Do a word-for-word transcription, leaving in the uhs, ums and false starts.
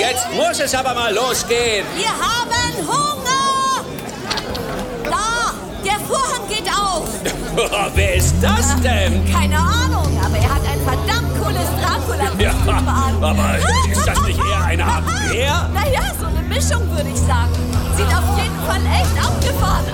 Jetzt muss es aber mal losgehen. Wir haben Hunger! Da, der Vorhang geht auf. Wer ist das denn? Keine Ahnung, aber er hat ein verdammt cooles Dracula-Kostüm Ja, an. aber ist das nicht eher eine Art Bär? Naja, so eine Mischung, würde ich sagen. Sieht auf jeden Fall echt abgefahren